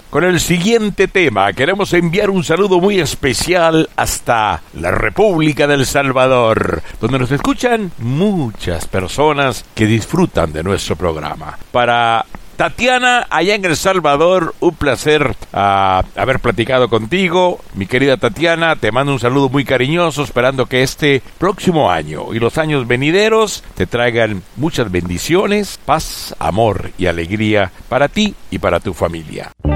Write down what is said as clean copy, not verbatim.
con el siguiente tema. Queremos enviar un saludo muy especial hasta la República del Salvador, donde nos escuchan muchas personas que disfrutan de nuestro programa. Para Tatiana, allá en El Salvador, un placer haber platicado contigo. Mi querida Tatiana, te mando un saludo muy cariñoso, esperando que este próximo año y los años venideros te traigan muchas bendiciones, paz, amor y alegría para ti y para tu familia.